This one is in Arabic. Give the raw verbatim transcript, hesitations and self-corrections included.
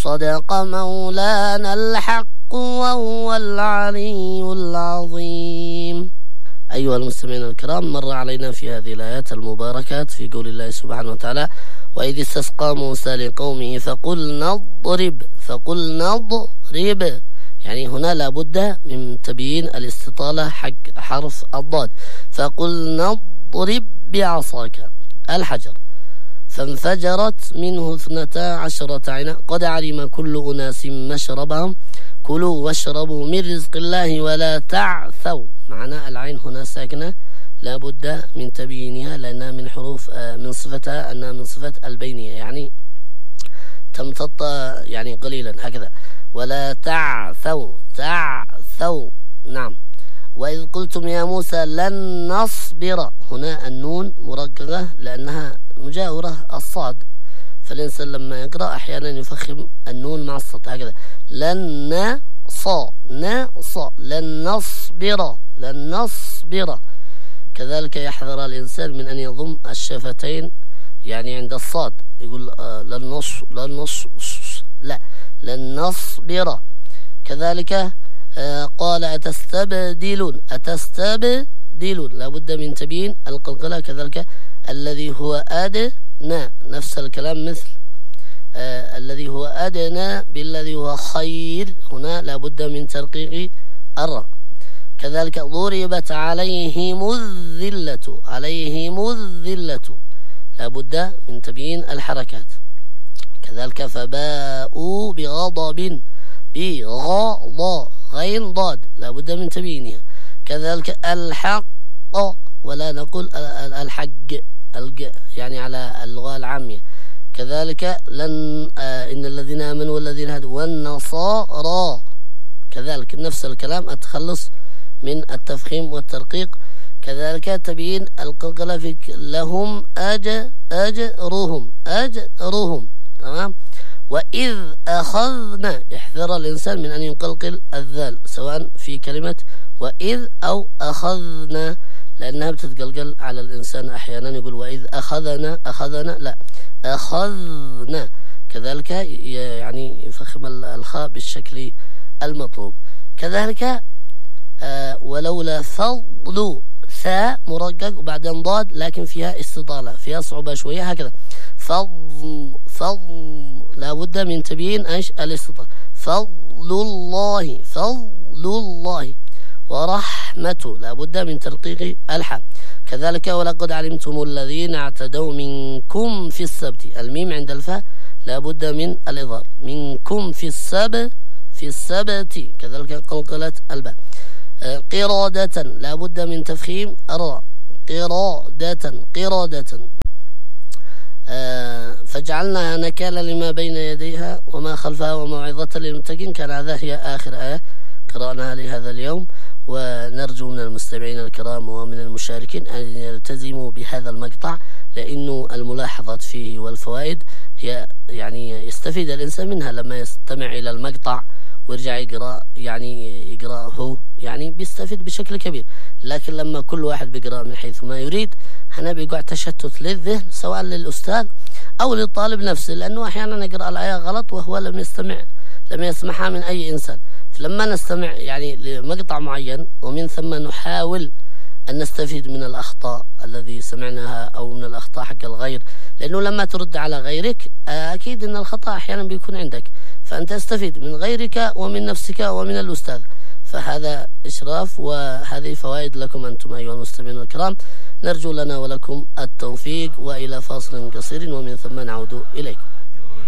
صدق مولانا الحق وهو العلي العظيم. أيها المستمعين الكرام، مر علينا في هذه الآيات المباركات في قول الله سبحانه وتعالى: وإذ استسقى موسى لقومه فقلنا اضرب فقلنا اضرب. يعني هنا لابد من تبيين الاستطالة حق حرف الضاد. فقلنا اضرب بعصاك الحجر فانفجرت منه اثنتا عشرة عينا قد علم كل أناس مشربهم كلوا واشربوا من رزق الله ولا تعثوا. معنى العين هنا ساكنة لابد من تبيينها لأنها من حروف من صفتها أنها من صفة البينية، يعني تمتط يعني قليلا هكذا. ولا تعثوا تعثوا. نعم. وإذ قلتم يا موسى لن نصبر، هنا النون مرققة لأنها مجاورة الصاد، فالإنسان لما يقرأ أحيانا يفخم النون مع الصوت هكذا. لن صا نصا لن نصبر لن نصبر. كذلك يحذر الإنسان من أن يضم الشفتين يعني عند الصاد، يقول آه لن نص لن نص لا لن نصبر. كذلك آه قال أتستبدلون أتستبدلون، لابد من تبيين القلقلة. كذلك الذي هو أدنى نفس الكلام مثل آه الذي هو أدنى بالذي هو خير، هنا لابد من ترقيق الراء. كذلك ضربت عليهم الذلة عليهم الذلة، لابد من تبيين الحركات. كذلك فباءوا بغضب بغض غين ضاد، لابد من تبيينها. كذلك الحق ولا نقول الحق الج يعني على اللغة العامية. كذلك لن آه إن الذين آمنوا والذين هادوا والنصارى، كذلك نفس الكلام التخلص من التفخيم والترقيق. كذلك تبيين القلقلة في لهم أج أجرهم أجرهم. تمام. وإذ أخذنا، يحذر الإنسان من أن يقلقل الذال سواء في كلمة وإذ أو أخذنا، لأنها بتتقلقل على الإنسان أحيانا، يقول وإذ أخذنا أخذنا لا أخذنا. كذلك يعني يفخم الخاء بالشكل المطلوب. كذلك آه ولولا فضل ثاء مرقق وبعدين ضاد لكن فيها استطالة، فيها صعوبة شوية هكذا. فضل فضل لابد من تبيين ايش الاستطالة. فضل الله فضل الله. ورحمته لابد من ترقيق الحاء. كذلك ولقد علمتم الذين اعتدوا منكم في السبت، الميم عند الفاء لابد من الإظهار. منكم في السبت في السبت. كذلك قلقلة الباء. قرادة لابد من تفخيم الراء. قرادة قرادة. آه فجعلناها نكالا لما بين يديها وما خلفها وموعظة للمتقين. كان هذا هي آخر آية قرأناها لهذا اليوم، ونرجو من المستمعين الكرام ومن المشاركين أن يلتزموا بهذا المقطع، لأنه الملاحظات فيه والفوائد هي يعني يستفيد الإنسان منها لما يستمع إلى المقطع ويرجع يقرأ، يعني يقرأه يعني بيستفيد بشكل كبير. لكن لما كل واحد بيقرأ من حيث ما يريد هنا بيقع تشتت للذهن سواء للأستاذ أو للطالب نفسه، لأنه أحيانا يقرأ الآية غلط وهو لم يستمع لم يسمعها من أي إنسان. فلما نستمع يعني لمقطع معين ومن ثم نحاول أن نستفيد من الأخطاء الذي سمعناها أو من الأخطاء حق الغير، لأنه لما ترد على غيرك أكيد أن الخطأ أحيانا بيكون عندك، فأنت تستفيد من غيرك ومن نفسك ومن الأستاذ. فهذا إشراف وهذه فوائد لكم أنتم أيها المستمعين الكرام. نرجو لنا ولكم التوفيق، وإلى فاصل قصير ومن ثم نعود إليكم.